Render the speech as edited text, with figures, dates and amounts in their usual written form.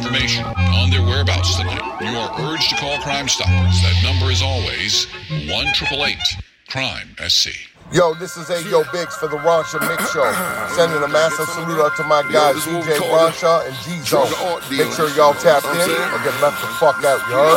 information on their whereabouts tonight, you are urged to call Crime Stoppers. That number is always 1-888-CRIME-SC. Yo, this is Ayo Biggs for the Ronshaw Mix Show. Sending a massive salute out to my guys DJ Ronshaw and G-Zone. Make sure y'all tap in or get left the fuck out, you heard?